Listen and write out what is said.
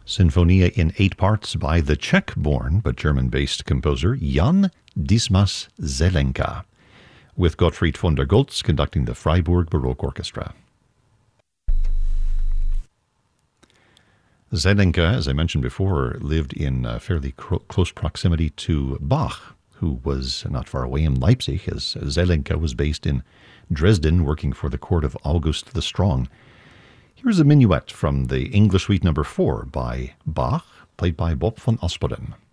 Sinfonia in 8 parts by the Czech-born but German-based composer Jan Dismas Zelenka, with Gottfried von der Goltz conducting the Freiburg Baroque Orchestra. Zelenka, as I mentioned before, lived in fairly close proximity to Bach, who was not far away in Leipzig, as Zelenka was based in Dresden, working for the court of August the Strong. Here's a minuet from the English Suite No. 4 by Bach, played by Bob van Asperen.